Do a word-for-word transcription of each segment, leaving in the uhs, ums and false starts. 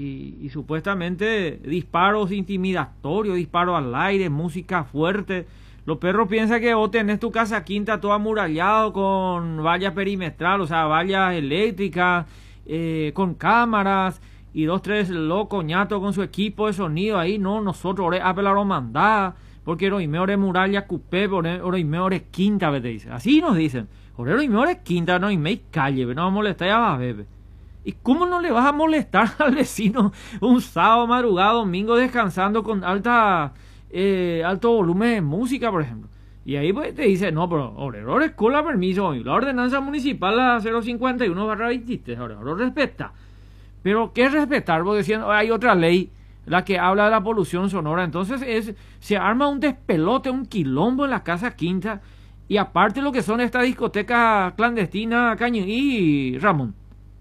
y, y supuestamente disparos intimidatorios, disparos al aire, música fuerte. Los perros piensan que vos tenés tu casa quinta todo amurallado con vallas perimetral, o sea, vallas eléctricas, eh, con cámaras, y dos, tres locos ñatos con su equipo de sonido ahí. No, nosotros, ore apelaron mandada, porque oro y meore muralla cupé, oro y meore quinta, te dice. Así nos dicen, oro y meore quinta, no y me calle, no vamos a molestar ya va, bebé. ¿Y cómo no le vas a molestar al vecino un sábado, madrugada, domingo, descansando con alta... Eh, alto volumen de música, por ejemplo? Y ahí pues te dice, no, pero obrero escuela permiso, la ordenanza municipal la cero cincuenta y uno barra veintisiete, obrero respeta. Pero ¿qué es respetar? Porque diciendo, hay otra ley, la que habla de la polución sonora. Entonces es se arma un despelote, un quilombo en la casa quinta, y aparte lo que son estas discotecas clandestinas, Cañuí, Ramón.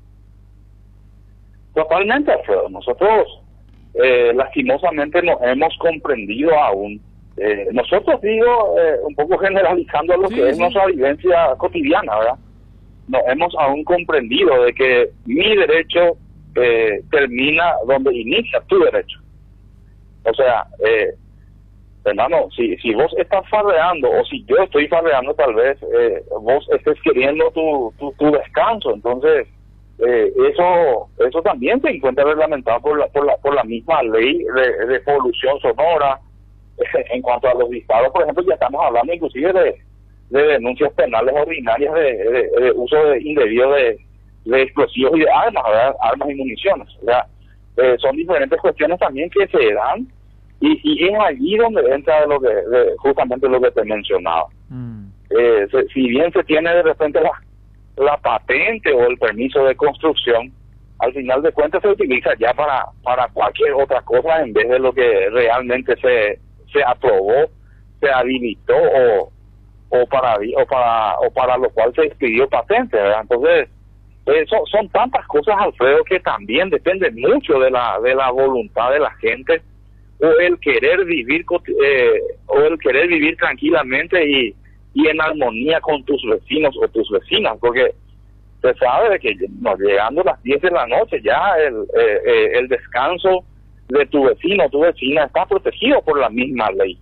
Totalmente, Alfredo. Nosotros Eh, lastimosamente no hemos comprendido aún. Eh, nosotros digo, eh, un poco generalizando lo sí, que sí. es nuestra vivencia cotidiana, ¿verdad? No hemos aún comprendido de que mi derecho eh, termina donde inicia tu derecho. O sea, eh, hermano, si, si vos estás farreando, o si yo estoy farreando, tal vez eh, vos estés queriendo tu, tu, tu descanso, entonces Eh, eso eso también se encuentra reglamentado por la por la por la misma ley de, de polución sonora. En cuanto a los disparos, por ejemplo, ya estamos hablando inclusive de, de denuncias penales ordinarias de, de, de uso de, indebido de, de explosivos y de armas, ¿verdad? Armas y municiones. O sea, eh, son diferentes cuestiones también que se dan, y, y es allí donde entra lo que de, justamente lo que te mencionaba. Mm. Eh, se, si bien se tiene de repente la la patente o el permiso de construcción, al final de cuentas se utiliza ya para para cualquier otra cosa en vez de lo que realmente se se aprobó, se habilitó o o para o para o para lo cual se expidió patente, ¿verdad? Entonces eh, son, son tantas cosas, Alfredo, que también dependen mucho de la de la voluntad de la gente, o el querer vivir eh, o el querer vivir tranquilamente y y en armonía con tus vecinos o tus vecinas, porque se sabe de que no, llegando a las diez de la noche ya el eh, eh, el descanso de tu vecino o tu vecina está protegido por la misma ley.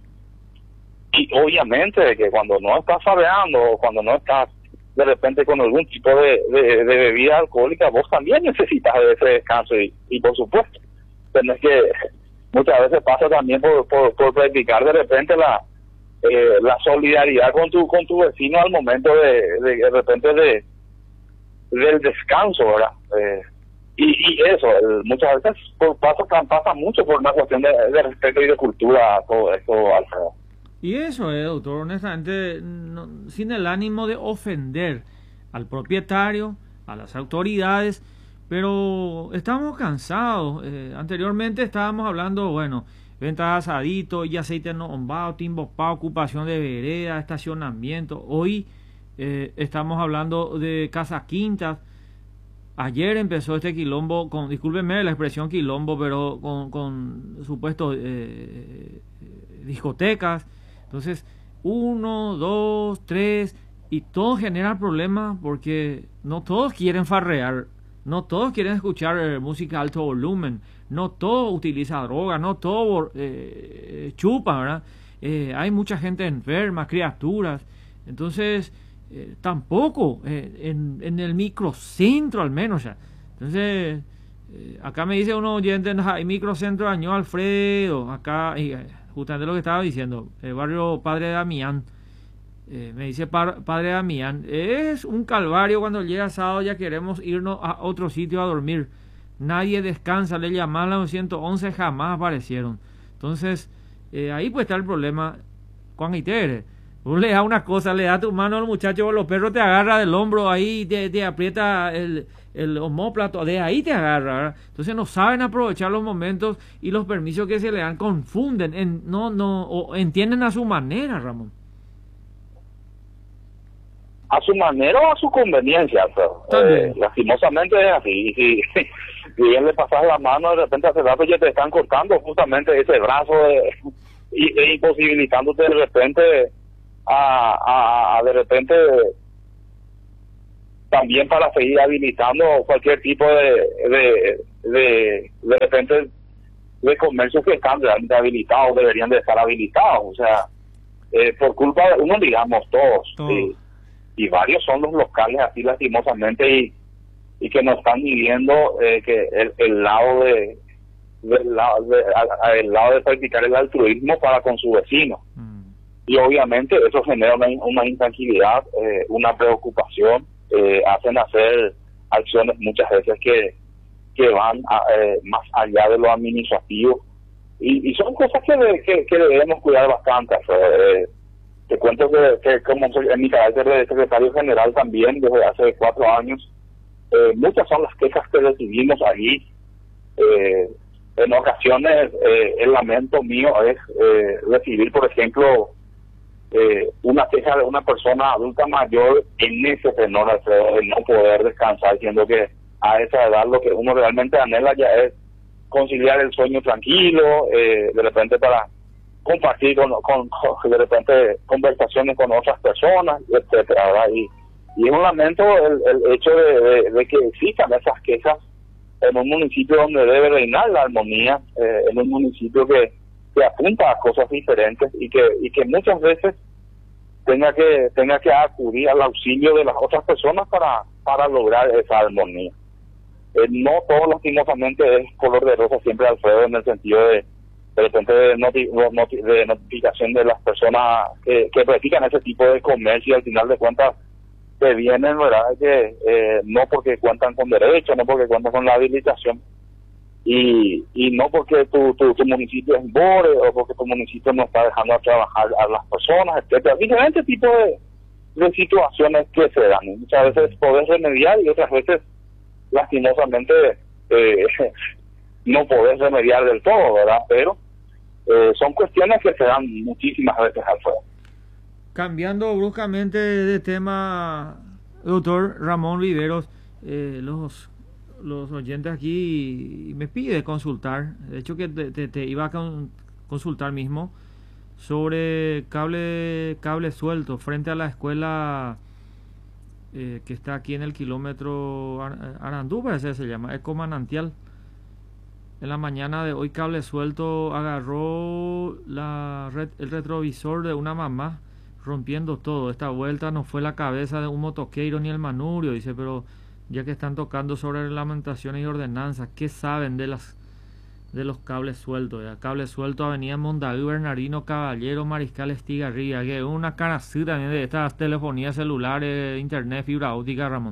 Y obviamente de que cuando no estás fabeando o cuando no estás de repente con algún tipo de, de, de bebida alcohólica, vos también necesitas de ese descanso, y, y por supuesto tenés que, muchas veces pasa también por, por, por practicar de repente la Eh, la solidaridad con tu con tu vecino al momento de de, de repente de del descanso, ¿verdad? Eh, y, y eso, el, muchas veces por, pasa pasa mucho por una cuestión de, de respeto y de cultura, todo esto, Alfredo. Y eso, eh, doctor, honestamente, no, sin el ánimo de ofender al propietario, a las autoridades, pero estamos cansados. Eh, anteriormente estábamos hablando, bueno, venta de asadito y aceite no bombado, timbopado, ocupación de vereda, estacionamiento. Hoy eh, estamos hablando de casa quintas. Ayer empezó este quilombo con, discúlpenme la expresión quilombo, pero con, con supuestos eh, discotecas. Entonces, uno, dos, tres, y todo genera problemas porque no todos quieren farrear, no todos quieren escuchar eh, música a alto volumen, no todo utiliza droga, no todo eh, chupa, ¿verdad? Eh, hay mucha gente enferma, criaturas. Entonces, eh, tampoco eh, en, en el microcentro al menos. ¿Ya? Entonces, eh, acá me dice uno oyente, hay microcentro Año Alfredo, acá, y, eh, justamente lo que estaba diciendo, el barrio Padre Damián. Eh, me dice par, Padre Damián, es un calvario cuando llega sábado, ya queremos irnos a otro sitio a dormir. Nadie descansa, le llaman a la ciento once, jamás aparecieron. Entonces, eh, ahí pues está el problema, Juan Itere. Uno le da una cosa, le da tu mano al muchacho, los perros te agarra del hombro, ahí te, te aprieta el, el omóplato, de ahí te agarra, ¿verdad? Entonces no saben aprovechar los momentos y los permisos que se le dan, confunden, en, no, no, o entienden a su manera, Ramón. A su manera o a su conveniencia, pero, eh, lastimosamente es así. Y si, si bien le pasas la mano, de repente hace rato ya te están cortando justamente ese brazo de, y, e imposibilitándote de repente a, a, a de repente también para seguir habilitando cualquier tipo de de, de, de repente repente de comercios que están realmente habilitados, deberían de estar habilitados, o sea, eh, por culpa de uno, digamos, todos, Todo. y, y varios son los locales así lastimosamente y, y que nos están midiendo eh, que el, el lado de, del lado de, a- a- el lado de practicar el altruismo para con su vecino. Mm. Y obviamente eso genera una, una intranquilidad, eh, una preocupación, eh, hacen hacer acciones muchas veces que, que van a, eh, más allá de lo administrativo. Y, y son cosas que, de- que, que debemos cuidar bastante. O sea, eh, te cuento que, que como soy en mi carácter de secretario general también, desde hace cuatro años, eh, muchas son las quejas que recibimos allí. Eh, en ocasiones, eh, el lamento mío es eh, recibir, por ejemplo, eh, una queja de una persona adulta mayor en ese tenor, o sea, de no poder descansar, siendo que a esa edad lo que uno realmente anhela ya es conciliar el sueño tranquilo, eh, de repente para compartir con, con, con- de repente conversaciones con otras personas, etcétera, ¿verdad? Y, y es un lamento el, el hecho de, de, de que existan esas quejas en un municipio donde debe reinar la armonía, eh, en un municipio que, que apunta a cosas diferentes y que y que muchas veces tenga que tenga que acudir al auxilio de las otras personas para para lograr esa armonía. Eh, no todo lastimosamente es color de rosa siempre, Alfredo, en el sentido de de repente de, noti- no- noti- de notificación de las personas que, que practican ese tipo de comercio y al final de cuentas te vienen, ¿verdad? Que eh, no porque cuentan con derecho, no porque cuentan con la habilitación y, y no porque tu, tu, tu municipio es borde o porque tu municipio no está dejando a trabajar a las personas, etcétera. Diferentes tipos de, de situaciones que se dan. Muchas veces podés remediar y otras veces lastimosamente eh, no podés remediar del todo, ¿verdad? Pero eh, son cuestiones que se dan muchísimas veces al fuego. Cambiando bruscamente de tema, doctor Ramón Riveros, eh, los, los oyentes aquí me pide consultar, de hecho que te, te- te iba a con- consultar mismo, sobre cable, cable suelto frente a la escuela eh, que está aquí en el kilómetro Ar- Arandú, parece que se llama, Eco Manantial. En la mañana de hoy, cable suelto agarró la red- el retrovisor de una mamá, rompiendo todo. Esta vuelta no fue la cabeza de un motoqueiro ni el manubrio, dice, pero ya que están tocando sobre reglamentaciones y ordenanzas, ¿qué saben de las de los cables sueltos? Ya, cable suelto, Avenida Mondaví, Bernardino Caballero, Mariscal Estigarribia, que es una canacita también de estas telefonías celulares, internet, fibra óptica, Ramón.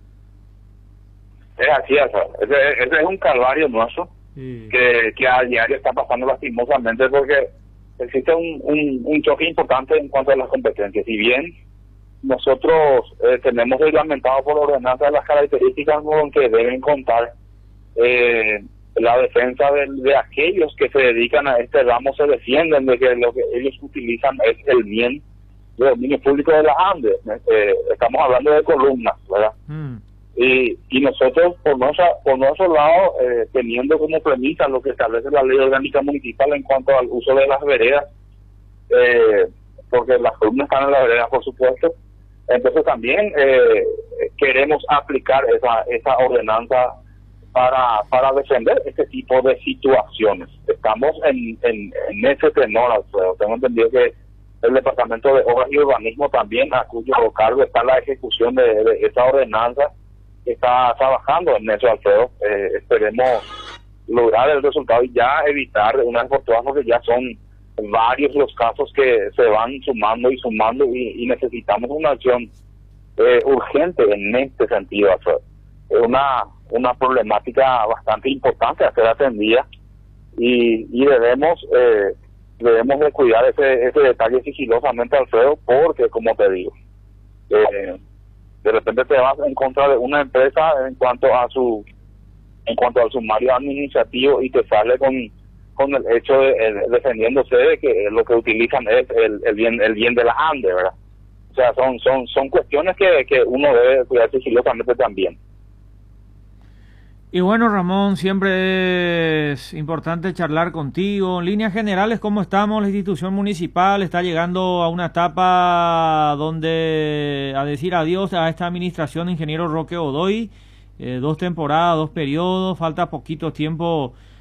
Es así, Alfredo. Ese, ese es un calvario nuestro. Sí. que, que a diario está pasando lastimosamente porque existe un, un, un choque importante en cuanto a las competencias. Si bien nosotros eh, tenemos reglamentado por ordenanza las características con que deben contar eh, la defensa de, de aquellos que se dedican a este ramo, se defienden de que lo que ellos utilizan es el bien de dominio público de las Andes. Eh, estamos hablando de columnas, ¿verdad? Mm. Y, y nosotros, por nuestra, por nuestro lado, eh, teniendo como premisa lo que establece la ley orgánica municipal en cuanto al uso de las veredas, eh, porque las columnas están en las veredas, por supuesto, entonces también eh, queremos aplicar esa, esa ordenanza para, para defender este tipo de situaciones. Estamos en, en, en ese tenor, Alfredo. Tengo entendido que el Departamento de Obras y Urbanismo también, a cuyo cargo está la ejecución de, de esa ordenanza, está trabajando en eso, Alfredo. Eh, esperemos lograr el resultado y ya evitar una vez por todas, porque ya son varios los casos que se van sumando y sumando y, y necesitamos una acción eh, urgente en este sentido, Alfredo. Es una, una problemática bastante importante a ser atendida y, y debemos eh, debemos de cuidar ese, ese detalle sigilosamente, Alfredo, porque como te digo, eh, de repente te vas en contra de una empresa en cuanto a su en cuanto al sumario administrativo y te sale con con el hecho de, de defendiéndose de que lo que utilizan es el, el bien el bien de la ANDE, ¿verdad? O sea, son son son cuestiones que, que uno debe cuidar sigilosamente también. Y bueno, Ramón, siempre es importante charlar contigo. En líneas generales, ¿cómo estamos? La institución municipal está llegando a una etapa donde a decir adiós a esta administración de ingeniero Roque Godoy. Eh, dos temporadas, dos periodos, falta poquito tiempo